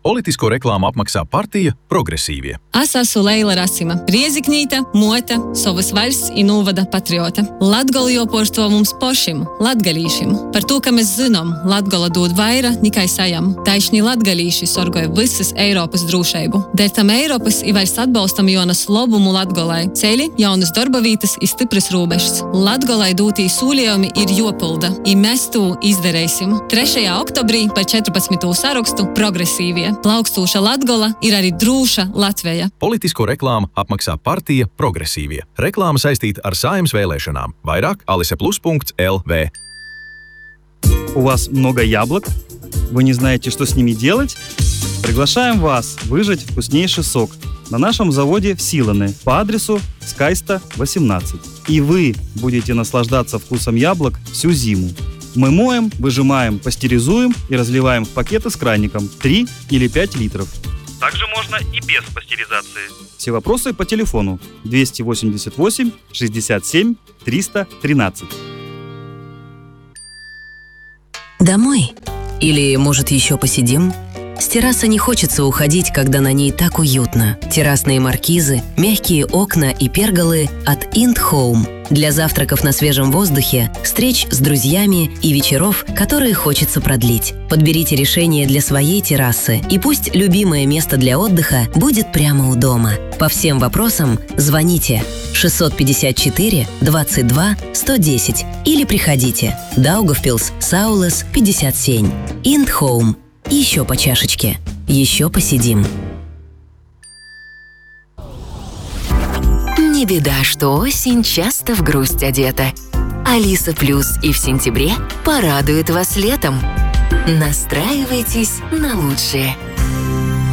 Politisko reklāmu apmaksā partija Progresīvie. Es esmu Leila Rasima, Rieziknīte, mote, savas valsts i novada patriote. Latgola joporto mums pošim, latgalīšim. Par to, ka mēs zinām, Latgola dod vaira, nikai sajam. Taišņi latgalīši sorgoja visas Eiropas drūšeibu. Dēļ tam Eiropas i vairs atbalstam jonas lobumu Latgolai. Ceļi, jaunas darbavītas i stipras rūbešas. Latgolai dūtī sūļījumi ir jopilda, i mēs to izdarēsim. 3. oktobrī par 14. sarakstu Progresīvie. Plaukstūša Latgola ir arī drūša Latveja. Politisko reklāmu apmaksā partija Progresīvie. Reklāma saistīta ar Saeimas vēlēšanām. Vairāk aliseplus.lv. У вас много яблок? Вы не знаете, что с ними делать? Приглашаем вас выжать вкуснейший сок на нашем заводе в Силане по адресу Скайста, 18. И вы будете наслаждаться вкусом яблок всю зиму. Мы моем, выжимаем, пастеризуем и разливаем в пакеты с краником 3 или 5 литров. Также можно и без пастеризации. Все вопросы по телефону 288 67 313. Домой? Или, может, еще посидим? С террасы не хочется уходить, когда на ней так уютно. Террасные маркизы, мягкие окна и перголы от Ind Home. Для завтраков на свежем воздухе, встреч с друзьями и вечеров, которые хочется продлить. Подберите решение для своей террасы, и пусть любимое место для отдыха будет прямо у дома. По всем вопросам звоните 654 22 110 или приходите. Даугавпилс, Саулес, 57. Ind Home. Еще по чашечке. Еще посидим. Не беда, что осень часто в грусть одета. Алиса Плюс и в сентябре порадует вас летом. Настраивайтесь на лучшее.